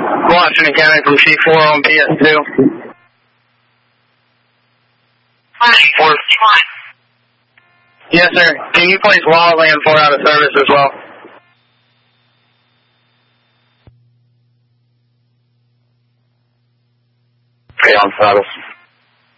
Washington County from C4 on PS2. C4. Yes, sir. Can you place Wildland 4 out of service as well? Okay, on status.